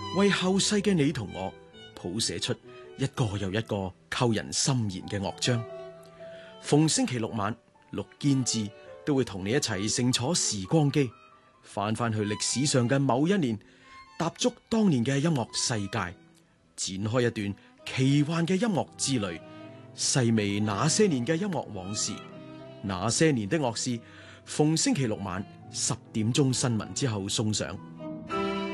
為後世嘅你同我譜寫出一個又一個扣人心弦嘅樂章。逢星期六晚，陸堅志都會同你一齊乘坐時光機，翻去歷史上嘅某一年，踏足當年嘅音樂世界，展開一段奇幻嘅音樂之旅，細味那些年嘅音樂往事，那些年的樂事。逢星期六晚10點鐘新聞之後送上。